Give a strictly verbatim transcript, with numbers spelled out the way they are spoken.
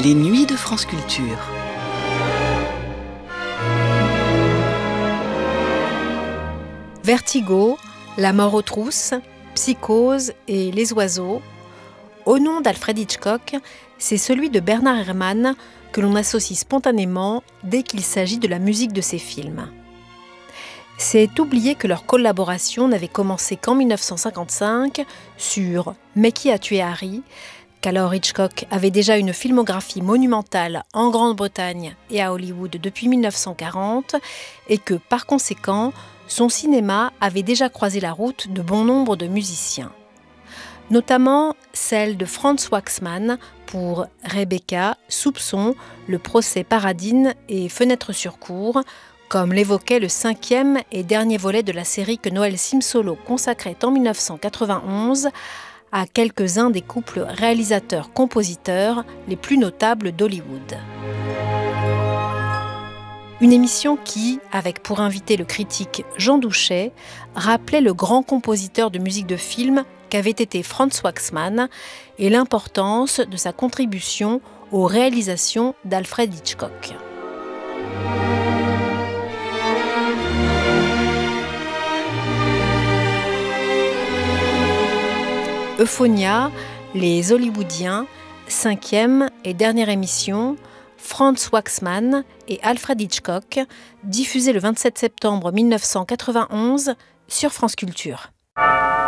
Les nuits de France Culture. Vertigo, La mort aux trousses, Psychose et Les oiseaux. Au nom d'Alfred Hitchcock, c'est celui de Bernard Herrmann que l'on associe spontanément dès qu'il s'agit de la musique de ses films. C'est oublier que leur collaboration n'avait commencé qu'en dix-neuf cent cinquante-cinq sur « Mais qui a tué Harry ?», qu'alors Hitchcock avait déjà une filmographie monumentale en Grande-Bretagne et à Hollywood depuis dix-neuf cent quarante et que, par conséquent, son cinéma avait déjà croisé la route de bon nombre de musiciens. Notamment celle de Franz Waxman pour Rebecca, Soupçon, Le procès Paradine et Fenêtre sur cour, comme l'évoquait le cinquième et dernier volet de la série que Noël Cimsolo consacrait en dix-neuf cent quatre-vingt-onze à quelques-uns des couples réalisateurs-compositeurs les plus notables d'Hollywood. Une émission qui, avec pour invité le critique Jean Douchet, rappelait le grand compositeur de musique de film qu'avait été Franz Waxman et l'importance de sa contribution aux réalisations d'Alfred Hitchcock. Euphonia, Les Hollywoodiens, cinquième et dernière émission, Franz Waxman et Alfred Hitchcock, diffusée le vingt-sept septembre dix-neuf cent quatre-vingt-onze sur France Culture.